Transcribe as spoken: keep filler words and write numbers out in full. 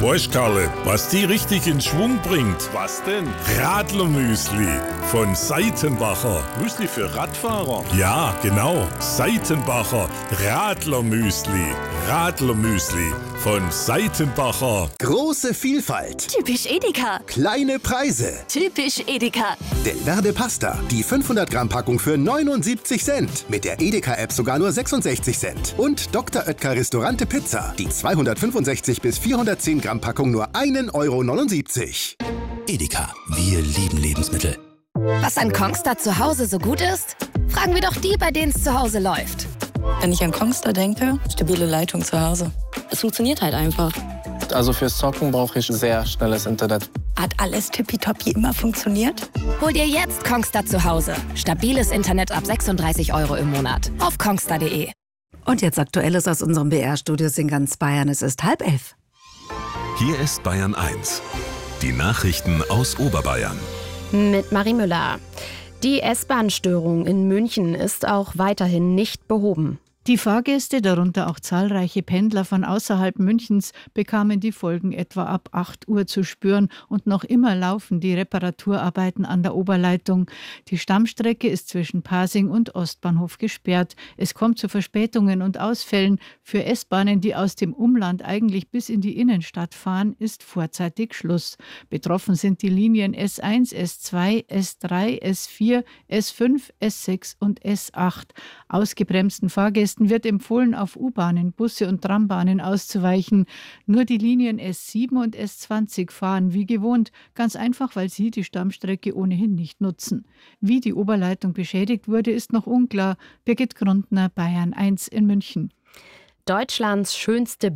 Weißt, Karle, was die richtig in Schwung bringt? Was denn? Radlermüsli von Seitenbacher. Müsli für Radfahrer? Ja, genau. Seitenbacher Radlermüsli. Radlermüsli von Seitenbacher. Große Vielfalt. Typisch Edeka. Kleine Preise. Typisch Edeka. Del Verde Pasta. Die fünfhundert Gramm Packung für neunundsiebzig Cent. Mit der Edeka-App sogar nur sechsundsechzig Cent. Und Doktor Oetker Restaurante Pizza. Die zweihundertfünfundsechzig bis vierhundertzehn Gramm Packung nur ein Euro neunundsiebzig. Edeka, wir lieben Lebensmittel. Was an Kongstar zu Hause so gut ist? Fragen wir doch die, bei denen es zu Hause läuft. Wenn ich an Kongstar denke, stabile Leitung zu Hause. Es funktioniert halt einfach. Also fürs Zocken brauche ich sehr schnelles Internet. Hat alles tippitoppi immer funktioniert? Hol dir jetzt Kongstar zu Hause. Stabiles Internet ab sechsunddreißig Euro im Monat. Auf kongstar punkt de. Und jetzt Aktuelles aus unserem B R-Studios in ganz Bayern. Es ist halb elf. Hier ist Bayern eins. Die Nachrichten aus Oberbayern. Mit Marie Müller. Die S-Bahn-Störung in München ist auch weiterhin nicht behoben. Die Fahrgäste, darunter auch zahlreiche Pendler von außerhalb Münchens, bekamen die Folgen etwa ab acht Uhr zu spüren und noch immer laufen die Reparaturarbeiten an der Oberleitung. Die Stammstrecke ist zwischen Pasing und Ostbahnhof gesperrt. Es kommt zu Verspätungen und Ausfällen. Für S-Bahnen, die aus dem Umland eigentlich bis in die Innenstadt fahren, ist vorzeitig Schluss. Betroffen sind die Linien S eins, S zwei, S drei, S vier, S fünf, S sechs und S acht. Ausgebremsten Fahrgästen wird empfohlen, auf U-Bahnen, Busse und Trambahnen auszuweichen. Nur die Linien S sieben und S zwanzig fahren wie gewohnt, ganz einfach, weil sie die Stammstrecke ohnehin nicht nutzen. Wie die Oberleitung beschädigt wurde, ist noch unklar. Birgit Grundner, Bayern eins in München. Deutschlands schönste